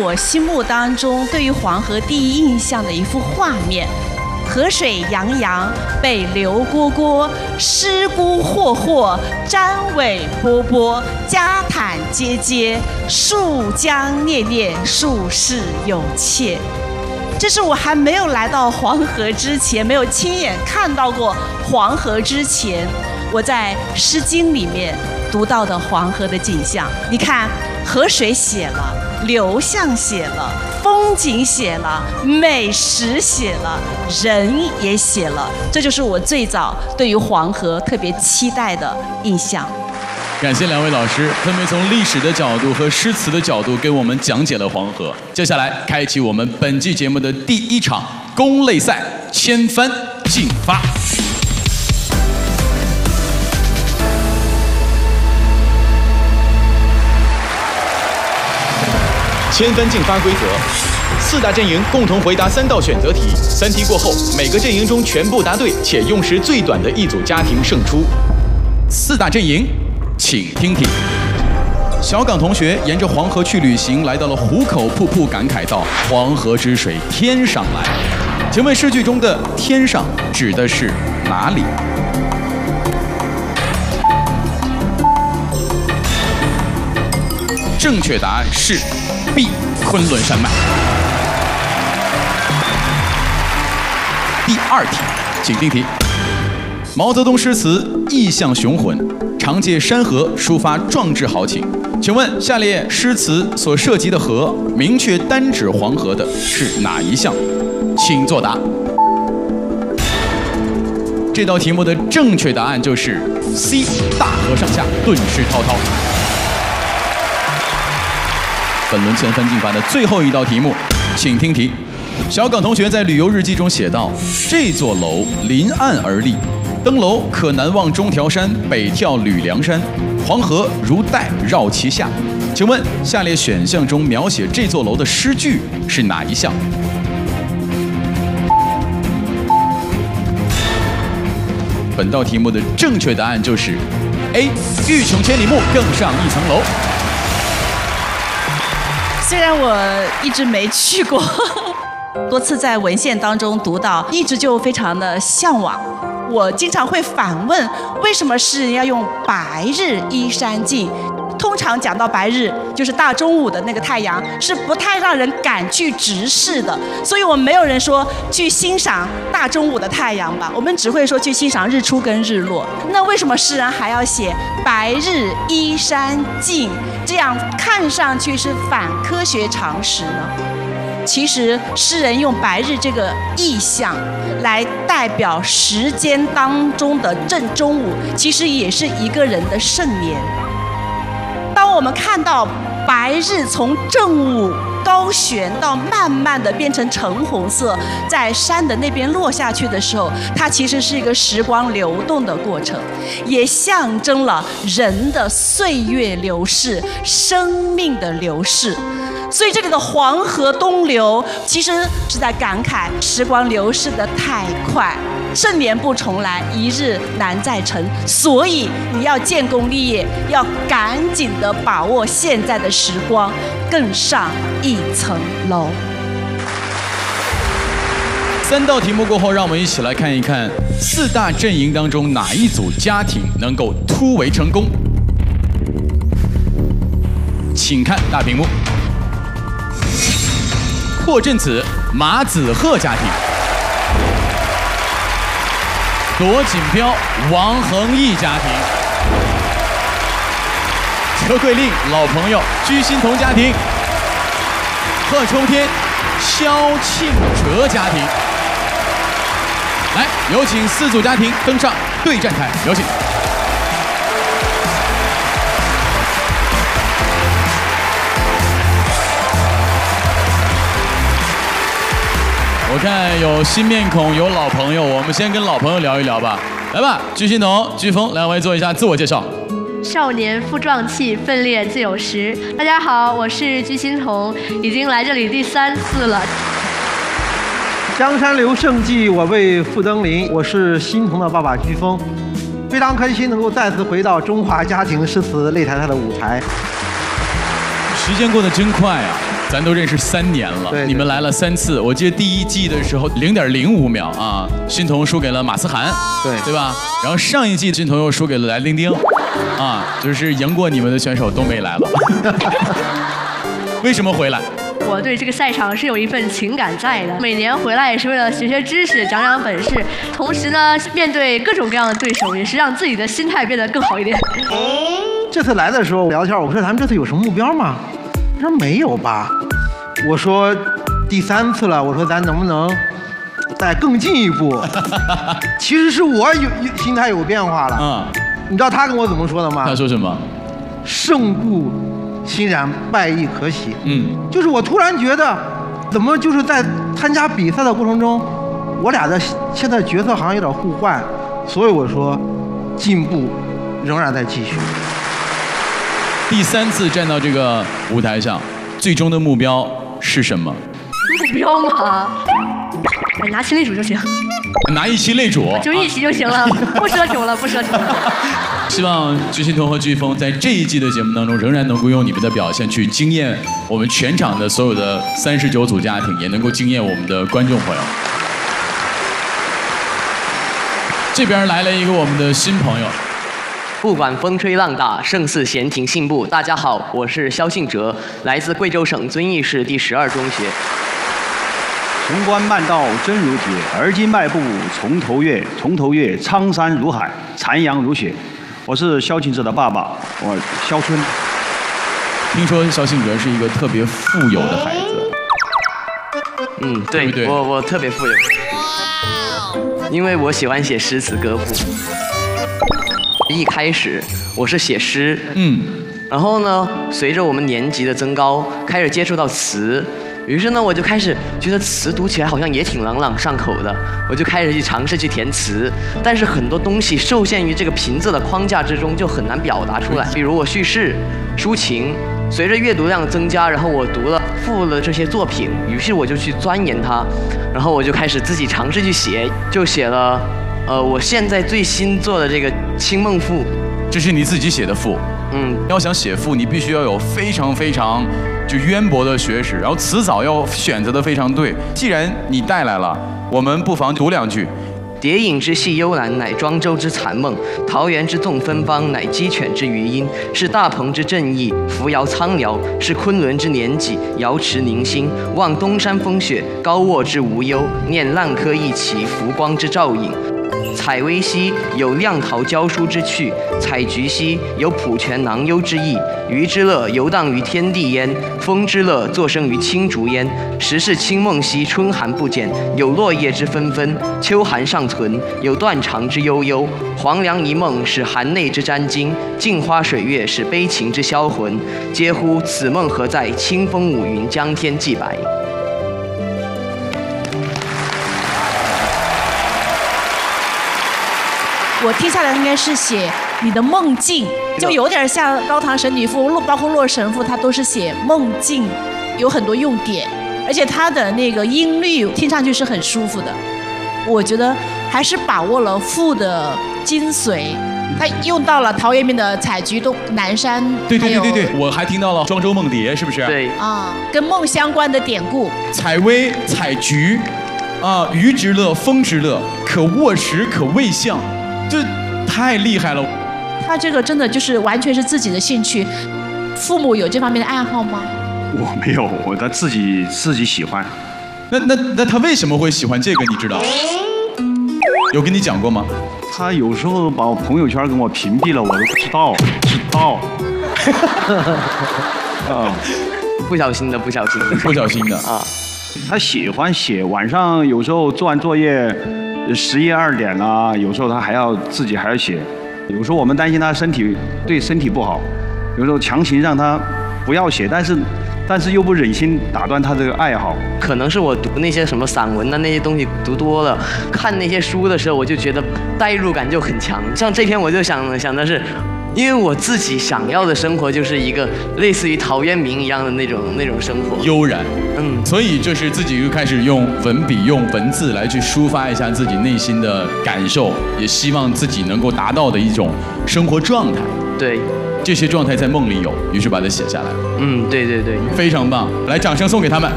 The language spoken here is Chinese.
我心目当中对于黄河第一印象的一幅画面。河水洋洋，北流蝈蝈，尸骨霍霍，瞻尾波波，家坦阶阶，树江烈烈，树势有切。这是我还没有来到黄河之前，没有亲眼看到过黄河之前，我在《诗经》里面读到的黄河的景象。你看，河水写了，流向写了，风景写了，美食写了，人也写了，这就是我最早对于黄河特别期待的印象。 感谢两位老师，分别从历史的角度和诗词的角度给我们讲解了黄河。接下来开启我们本期节目的第一场攻擂赛，千帆竞发。 千帆竞发规则：4大阵营共同回答3道选择题，3题过后，每个阵营中全部答对且用时最短的一组家庭胜出。 4大阵营，请听题。小港同学沿着黄河去旅行，来到了壶口瀑布，感慨道：“黄河之水天上来。”请问诗句中的“天上”指的是哪里？正确答案是 B， 昆仑山脉。第2题，请听题。毛泽东诗词意象雄浑，常借山河抒发壮志豪情。请问下列诗词所涉及的河，明确单指黄河的是哪一项？请作答。这道题目的正确答案就是 C， 大河上下，顿世滔滔。本轮千帆竞发的最后一道题目，请听题。小港同学在旅游日记中写道：“这座楼临岸而立，登楼可南望中条山，北眺吕梁山，黄河如带绕其下。”请问下列选项中描写这座楼的诗句是哪一项？本道题目的正确答案就是 A， 欲穷千里目，更上一层楼。 虽然我一直没去过，多次在文献当中读到，一直就非常的向往。我经常会反问，为什么诗人要用白日依山尽？通常讲到白日，就是大中午的那个太阳，是不太让人敢去直视的。所以我们没有人说去欣赏大中午的太阳吧，我们只会说去欣赏日出跟日落。那为什么诗人还要写白日依山尽？这样看上去是反科学常识呢？其实诗人用白日这个意象来代表时间当中的正中午，其实也是一个人的盛年。当我们看到白日从正午高悬到慢慢的变成橙红色，在山的那边落下去的时候，它其实是一个时光流动的过程，也象征了人的岁月流逝，生命的流逝。所以这里的黄河东流，其实是在感慨时光流逝得太快，盛年不重来，一日难再晨。所以你要建功立业，要赶紧的把握现在的时光，更上一层楼。 3道题目过后，让我们一起来看一看4大阵营当中哪一组家庭能够突围成功。请看大屏幕。霍震子、马子赫家庭，罗锦标、王恒毅家庭，车桂令老朋友居心彤家庭，贺冲天、萧庆哲家庭。来，有请4组家庭登上对战台，有请。我看有新面孔，有老朋友，我们先跟老朋友聊一聊吧。来吧，居心彤、居峰，两位做一下自我介绍。 少年负壮气，奋烈自有时。大家好，我是居心彤，已经来这里第3次了。 江山留胜迹，我为傅登临。我是心彤的爸爸居峰，非常开心能够再次回到中华家庭诗词擂台上的舞台。 时间过得真快啊！ 咱都认识3年了， 对， 你们来了3次。我记得第1季的时候0.05秒啊，欣桐输给了马思涵，对吧？然后上一季欣桐又输给了来丁丁，啊，就是赢过你们的选手都没来了。为什么回来？ 我对这个赛场是有一份情感在的，每年回来也是为了学学知识、长长本事，同时呢，面对各种各样的对手，也是让自己的心态变得更好一点。 这次来的时候聊天，我说咱们这次有什么目标吗？他说没有吧。我说第3次了，我说咱能不能再更进一步？其实是我心态有变化了。你知道他跟我怎么说的吗？ 他说什么？ 胜固欣然，败亦可喜。就是我突然觉得，怎么就是在参加比赛的过程中，我俩的现在角色好像有点互换，所以我说进步仍然在继续。 第3次站到这个舞台上，最终的目标是什么？ 目标嘛，拿7类组就行。 拿1期擂主， 就1期就行了，不奢求了，不奢求了。 希望鞠欣桐和鞠峰在这一季的节目当中，仍然能够用你们的表现去惊艳我们全场的所有的39组家庭，也能够惊艳我们的观众朋友。这边来了一个我们的新朋友。 不管风吹浪打，胜似闲庭信步。大家好，我是萧信哲，来自贵州省遵义市第12中学。 雄关漫道真如铁，而今迈步从头越，从头越，苍山如海，残阳如血。我是萧敬哲的爸爸，我萧春。 听说萧敬哲是一个特别富有的孩子。 对， 对不对？ 我特别富有，因为我喜欢写诗词歌赋。一开始我是写诗，然后呢，随着我们年级的增高，开始接触到词。于是呢，我就开始觉得词读起来好像也挺朗朗上口的，我就开始去尝试去填词，但是很多东西受限于这个平仄的框架之中，就很难表达出来。比如我叙事、抒情，随着阅读量增加，然后我读了赋了这些作品，于是我就去钻研它，然后我就开始自己尝试去写，就写了，我现在最新做的这个《清梦赋》， 这是你自己写的赋。要想写赋，你必须要有非常非常就渊博的学识，然后词藻要选择的非常对。既然你带来了，我们不妨读2句。 蝶影之戏幽兰，乃庄周之残梦；桃源之纵芬芳，乃鸡犬之余音。是大鹏之振翼，扶摇苍辽；是昆仑之年纪，瑶池凝心。望东山风雪，高卧之无忧；念烂柯一骑，浮光之照影。采薇兮有亮桃娇疏之趣，采菊兮有普泉囊幽之意。鱼之乐游荡于天地焉，风之乐作生于青竹焉。时是清梦兮春寒不减，有落叶之纷纷；秋寒尚存，有断肠之悠悠。黄粱一梦使寒内之沾襟，镜花水月使悲情之销魂。嗟乎此梦何在？清风舞云，江天际白。 我听下来应该是写你的梦境，就有点像高唐神女赋，包括洛神赋，它都是写梦境，有很多用典，而且它的那个音律听上去是很舒服的。我觉得还是把握了赋的精髓，它用到了陶渊明的采菊东南山， 对，我还听到了庄周梦蝶，是不是？ 对啊，跟梦相关的典故。 采薇、采菊，鱼之乐、风之乐，可卧石，可未象。这太厉害了！ 他这个真的就是完全是自己的兴趣。父母有这方面的爱好吗？ 我没有，他自己喜欢。 那他为什么会喜欢这个？你知道？有跟你讲过吗？ 他有时候把我朋友圈跟我屏蔽了，我都不知道。 不小心的啊。 他喜欢写，晚上有时候做完作业。11、2点啦，有时候他自己还要写，有时候我们担心他对身体不好，有时候强行让他不要写，但是又不忍心打断他这个爱好。 可能是我读那些什么散文那些东西读多了，看那些书的时候我就觉得代入感就很强。像这篇我就想的是，因为我自己想要的生活就是一个类似于陶渊明一样的那种生活， 悠然。所以就是自己就开始用文笔、用文字来去抒发一下自己内心的感受，也希望自己能够达到的一种生活状态。 对， 这些状态在梦里有，于是把它写下来了。 对对对， 非常棒，来，掌声送给他们。